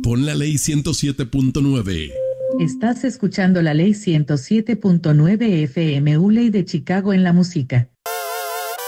Pon la ley 107.9. Estás escuchando la ley 107.9 FM, ley de Chicago en la música.